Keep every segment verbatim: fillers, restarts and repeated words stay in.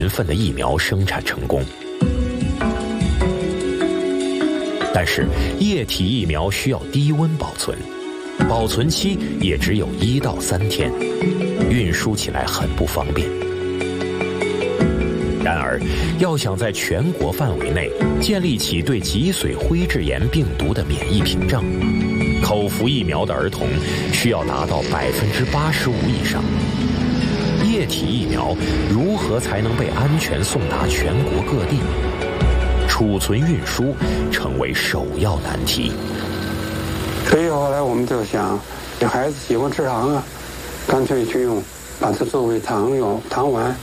年份的疫苗生产成功。但是液体疫苗需要低温保存，保存期也只有一到三天，运输起来很不方便。然而，要想在全国范围内建立起对脊髓灰质炎病毒的免疫屏障，口服疫苗的儿童需要达到百分之八十五以上。液体疫苗如何才能被安全送达全国各地？储存运输成为首要难题。 所以后来我们就想，这孩子喜欢吃糖啊，干脆去用，把它作为糖药、糖丸。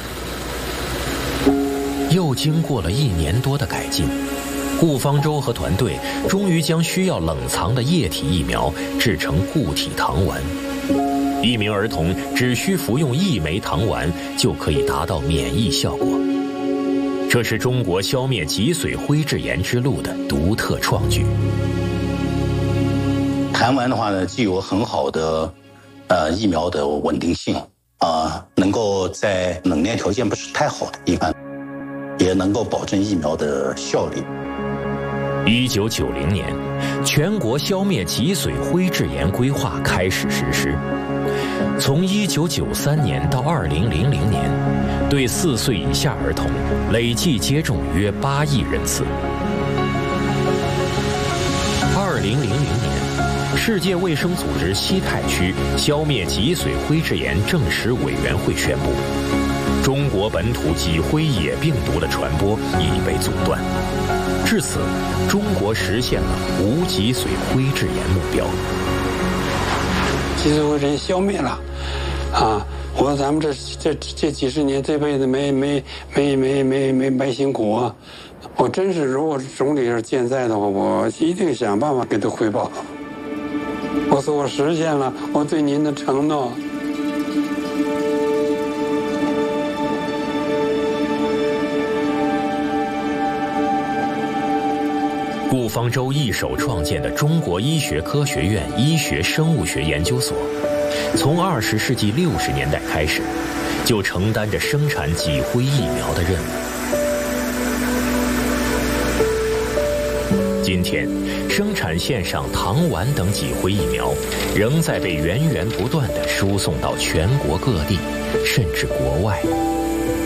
又经过了一年多的改进，顾方舟和团队终于将需要冷藏的液体疫苗制成固体糖丸。一名儿童只需服用一枚糖丸就可以达到免疫效果。这是中国消灭脊髓灰质炎之路的独特创举。 糖丸的话呢，具有很好的呃疫苗的稳定性啊、呃，能够在冷链条件不是太好的地方，也能够保证疫苗的效率。 一九九零年，全国消灭脊髓灰质炎规划开始实施。从一九九三年到二零零零年，对四岁以下儿童累计接种约八亿人次。二零零零年，世界卫生组织西太区消灭脊髓灰质炎正式委员会宣布，中国本土脊灰野病毒的传播已被阻断。至此，中国实现了无脊髓灰质炎目标。 脊髓灰质炎消灭了，啊！我说咱们这这这几十年这辈子没没没没没没白辛苦啊！我真是，如果总理是健在的话，我一定想办法给他汇报。我说我实现了我对您的承诺。 顾方舟一手创建的中国医学科学院医学生物学研究所，从二十世纪六十年代开始，就承担着生产脊灰疫苗的任务。今天，生产线上糖丸等脊灰疫苗仍在被源源不断地输送到全国各地，甚至国外。